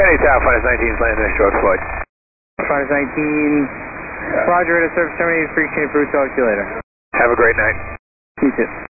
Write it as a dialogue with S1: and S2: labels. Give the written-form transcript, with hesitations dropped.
S1: Kennedy Tower, Fighters 19 is landing in short flight.
S2: Fighters 19, Roger, at a service terminated, free exchange, Bruce, talk to you later.
S1: Have a great night.
S2: You too.